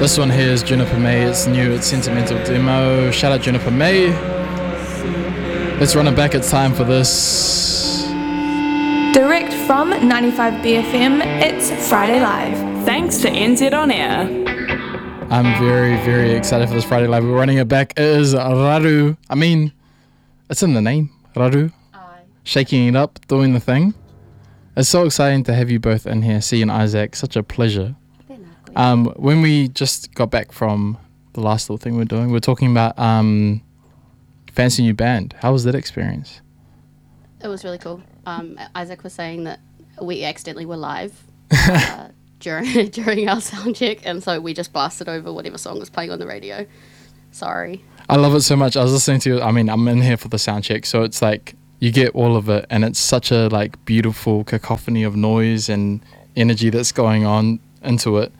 This one here is Juniper May. It's new, it's Sentimental Demo. Shout out Juniper May. Let's run it back. It's time for this. Direct from 95BFM, it's Friday Live. Thanks to NZ On Air. I'm very, very excited for this Friday Live. We're running it back. It is Raru. I mean, it's in the name, Raru. Shaking it up, doing the thing. It's so exciting to have you both in here. See you and Isaac. Such a pleasure. When we just got back from the last little thing we're doing, we're talking about Fancy New Band. How was that experience? It was really cool. Isaac was saying that we accidentally were live during our sound check, and so we just blasted over whatever song was playing on the radio. Sorry. I love it so much. I was listening to, I'm in here for the sound check, so it's like you get all of it, and it's such a like beautiful cacophony of noise and energy that's going on into it.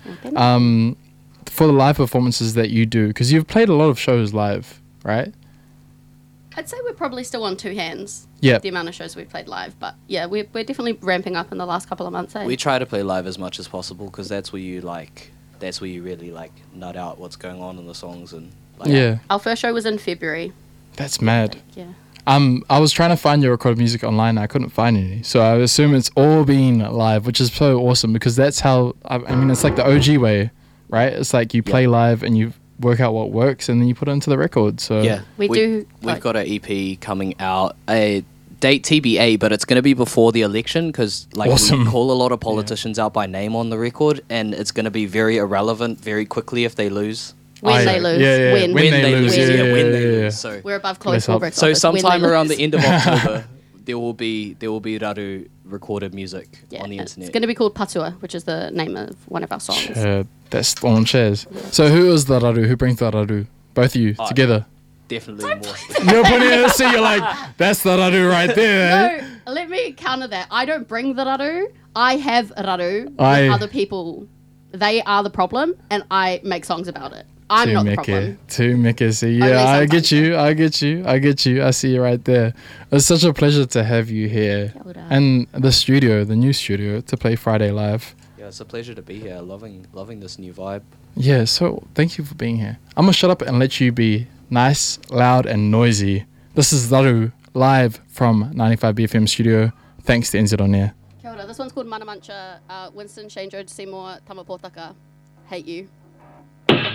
For the live performances that you do, because you've played a lot of shows live, right? I'd say we're probably still on two hands. Yeah. The amount of shows we've played live, but yeah, we're definitely ramping up in the last couple of months. We try to play live as much as possible because that's where you really like nut out what's going on in the songs and like. Yeah. Our first show was in February. That's mad. Yeah. I was trying to find your recorded music online. I couldn't find any, so I assume it's all been live, which is so awesome because that's how it's like the OG way, right? It's like you play live and you work out what works and then you put it into the record. So yeah, we've got an EP coming out, a date TBA, but it's going to be before the election because like we call a lot of politicians out by name on the record, and it's going to be very irrelevant very quickly if they lose. When they lose. When they lose. So we're above closed corporate. So sometime around the end of October, there will be Raru recorded music on the internet. It's going to be called Patua, which is the name of one of our songs. That's on shares. So who is the Raru? Who brings the Raru? Both of you together. Definitely more. You're putting it to see. You're like, that's the Raru right there. No, let me counter that. I don't bring the Raru. I have Raru with other people. They are the problem, and I make songs about it. I'm not the problem. Too Mickey. Yeah, I get you. I see you right there. It's such a pleasure to have you here. And the new studio, to play Friday Live. Yeah, it's a pleasure to be here. Loving this new vibe. Yeah, so thank you for being here. I'm going to shut up and let you be nice, loud, and noisy. This is Raru, live from 95BFM studio. Thanks to NZ On Air. Kia ora. This one's called Mana Mancha. Winston, Shane George, Seymour, Tamapotaka. Hate you.